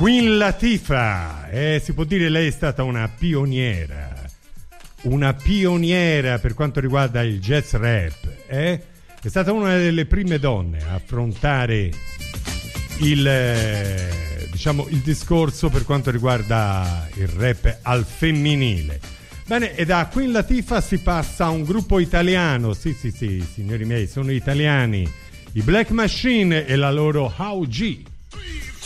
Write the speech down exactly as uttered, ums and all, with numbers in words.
Queen Latifah, eh, si può dire lei è stata una pioniera, una pioniera per quanto riguarda il jazz rap, eh? È stata una delle prime donne a affrontare il, eh, diciamo, il discorso per quanto riguarda il rap al femminile. Bene, e da Queen Latifah si passa a un gruppo italiano, sì sì sì, signori miei, sono italiani, i Black Machine e la loro How G.